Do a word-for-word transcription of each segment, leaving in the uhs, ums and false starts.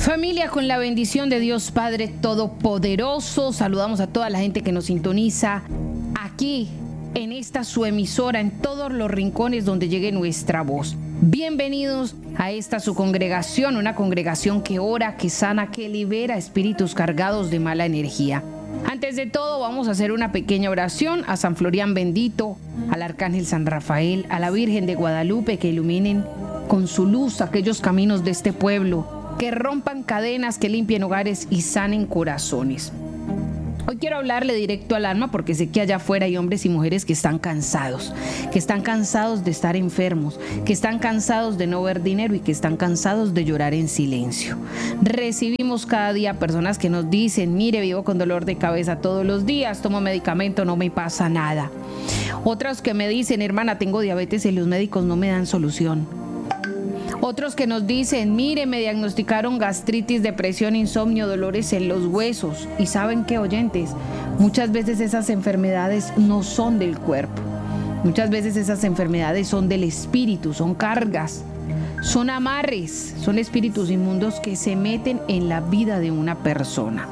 Familia, con la bendición de Dios Padre Todopoderoso, saludamos a toda la gente que nos sintoniza aquí en esta su emisora, en todos los rincones donde llegue nuestra voz. Bienvenidos a esta su congregación, una congregación que ora, que sana, que libera espíritus cargados de mala energía. Antes de todo, vamos a hacer una pequeña oración a San Florián bendito, al Arcángel San Rafael, a la Virgen de Guadalupe, que iluminen con su luz aquellos caminos de este pueblo, que rompan cadenas, que limpien hogares y sanen corazones. Hoy quiero hablarle directo al alma porque sé que allá afuera hay hombres y mujeres que están cansados, que están cansados de estar enfermos, que están cansados de no ver dinero y que están cansados de llorar en silencio. Recibimos cada día personas que nos dicen: mire, vivo con dolor de cabeza todos los días, tomo medicamento, no me pasa nada. Otras que me dicen: hermana, tengo diabetes y los médicos no me dan solución. Otros que nos dicen: mire, me diagnosticaron gastritis, depresión, insomnio, dolores en los huesos. Y ¿saben qué, oyentes? Muchas veces esas enfermedades no son del cuerpo. Muchas veces esas enfermedades son del espíritu, son cargas, son amarres, son espíritus inmundos que se meten en la vida de una persona.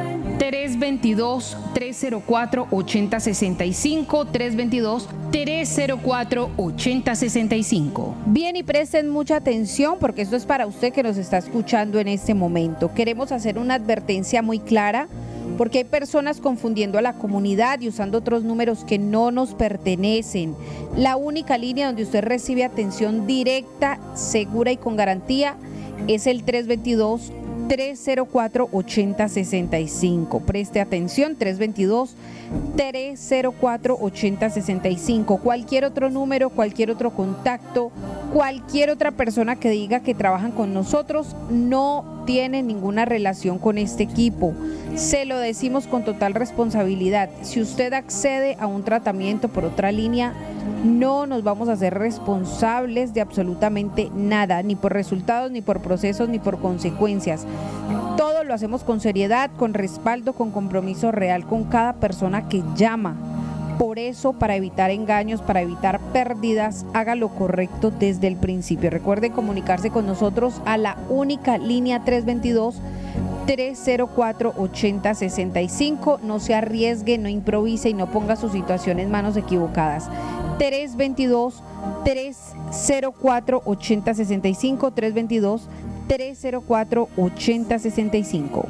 tres veintidós, tres cero cuatro, ochenta sesenta y cinco, tres veintidós, tres cero cuatro, ochenta sesenta y cinco. Bien, y presten mucha atención porque esto es para usted que nos está escuchando en este momento. Queremos hacer una advertencia muy clara porque hay personas confundiendo a la comunidad y usando otros números que no nos pertenecen. La única línea donde usted recibe atención directa, segura y con garantía es el tres veintidós, tres cero cuatro, ochenta sesenta y cinco. Preste atención, tres veintidós, tres cero cuatro, ochenta sesenta y cinco. Cualquier otro número, cualquier otro contacto, cualquier otra persona que diga que trabajan con nosotros no tiene ninguna relación con este equipo. Se lo decimos con total responsabilidad. Si usted accede a un tratamiento por otra línea, no nos vamos a hacer responsables de absolutamente nada, ni por resultados, ni por procesos, ni por consecuencias. Todo lo hacemos con seriedad, con respaldo, con compromiso real con cada persona que llama. Por eso, para evitar engaños, para evitar pérdidas, haga lo correcto desde el principio. Recuerde comunicarse con nosotros a la única línea tres veintidós, tres cero cuatro, ochenta sesenta y cinco. No se arriesgue, no improvise y no ponga su situación en manos equivocadas. tres veintidós, tres cero cuatro, ochenta sesenta y cinco, tres veintidós, tres cero cuatro, ochenta sesenta y cinco.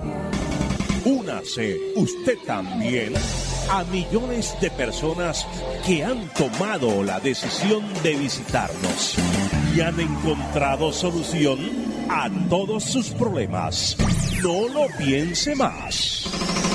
Únase usted también a millones de personas que han tomado la decisión de visitarnos y han encontrado solución a todos sus problemas. No lo piense más.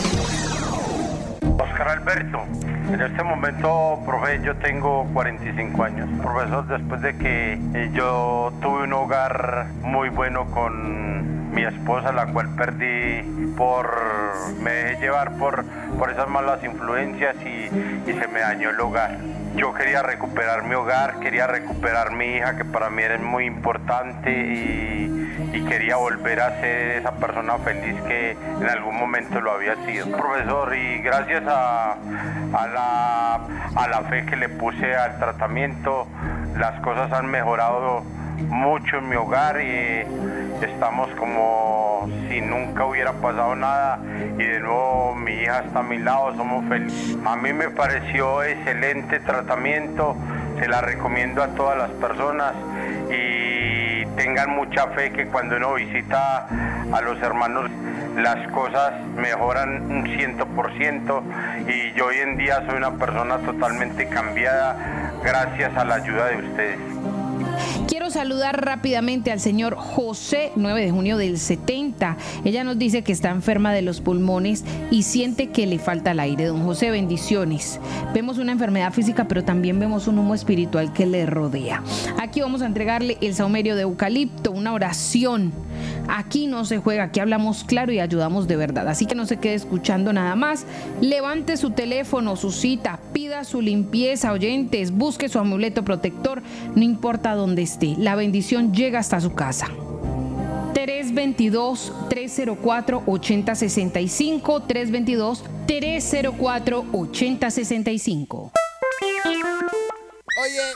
Oscar Alberto, en este momento, profe, yo tengo cuarenta y cinco años. Profesor, después de que eh, yo tuve un hogar muy bueno con mi esposa, la cual perdí por, me dejé llevar por, por esas malas influencias y, y se me dañó el hogar. Yo quería recuperar mi hogar, quería recuperar mi hija, que para mí era muy importante, y, y quería volver a ser esa persona feliz que en algún momento lo había sido. Profesor, y gracias a, a, la, a la fe que le puse al tratamiento, las cosas han mejorado mucho en mi hogar y estamos como si nunca hubiera pasado nada, y de nuevo mi hija está a mi lado, somos felices. A mí me pareció excelente tratamiento, se la recomiendo a todas las personas y tengan mucha fe que cuando uno visita a los hermanos las cosas mejoran un ciento por ciento, y yo hoy en día soy una persona totalmente cambiada gracias a la ayuda de ustedes. Quiero saludar rápidamente al señor José, nueve de junio del setenta. Ella nos dice que está enferma de los pulmones y siente que le falta el aire. Don José, bendiciones. Vemos una enfermedad física, pero también vemos un humo espiritual que le rodea. Aquí vamos a entregarle el saumerio de eucalipto, una oración. Aquí no se juega, aquí hablamos claro y ayudamos de verdad. Así que no se quede escuchando nada más. Levante su teléfono, su cita, pida su limpieza, oyentes, busque su amuleto protector, no importa dónde esté. La bendición llega hasta su casa. tres veintidós, tres cero cuatro, ochenta sesenta y cinco, tres veintidós, tres cero cuatro, ochenta sesenta y cinco. Oye,